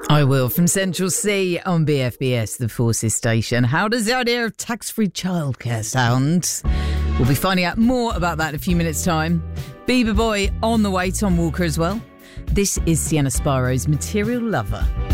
I will, from Central C on BFBS, the Forces station. How does the idea of tax-free childcare sound? We'll be finding out more about that in a few minutes' time. Bieber Boy on the way, Tom Walker as well. This is Sienna Sparrow's Material Lover.